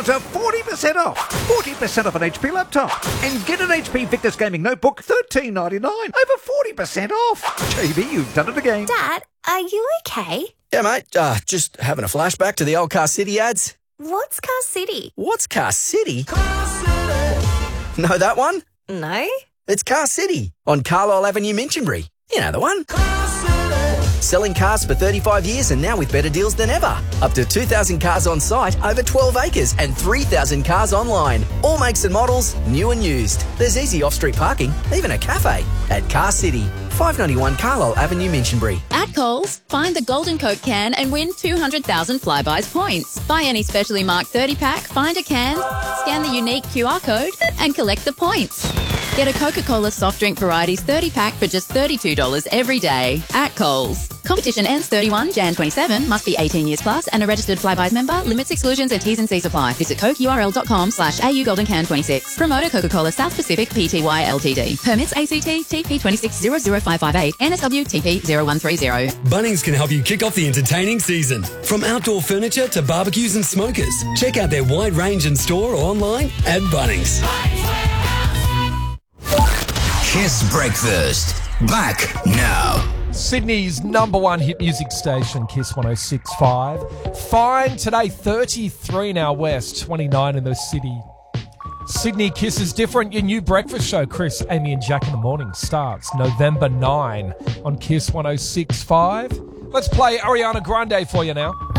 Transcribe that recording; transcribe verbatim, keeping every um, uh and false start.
to forty percent off. forty percent off an H P laptop. And get an H P Victus Gaming Notebook, thirteen ninety-nine. Over forty percent off. J B, you've done it again. Dad, are you okay? Yeah, mate. Uh, just having a flashback to the old Car City ads. What's Car City? What's Car City? Car City. Know that one? No. It's Car City on Carlisle Avenue, Minchinbury. You know the one. Car City. Selling cars for thirty-five years and now with better deals than ever. Up to two thousand cars on site, over twelve acres and three thousand cars online. All makes and models, new and used. There's easy off-street parking, even a cafe. At Car City, five ninety-one Carlisle Avenue, Minchinbury. At Coles, find the Golden Coke can and win two hundred thousand Flybuys points. Buy any specially marked thirty pack, find a can, scan the unique Q R code and collect the points. Get a Coca-Cola soft drink varieties thirty pack for just thirty-two dollars every day. At Coles. Competition ends thirty-first January twenty-seven. Must be eighteen years plus and a registered Flybuys member. Limits, exclusions and T's and C's apply. Visit cokeurl.com slash AU Golden Can twenty-six. Promoter Coca-Cola South Pacific Pty Ltd. Permits A C T T P two six zero zero five five eight N S W T P zero one three zero. Bunnings can help you kick off the entertaining season. From outdoor furniture to barbecues and smokers. Check out their wide range in store or online at Bunnings. Kiss Breakfast. Back now. Sydney's number one hit music station, Kiss one oh six point five. Fine today, thirty-three now west, twenty-nine in the city. Sydney Kiss is different. Your new breakfast show, Chris, Amy and Jack in the Morning, starts November ninth on Kiss one oh six point five. Let's play Ariana Grande for you now.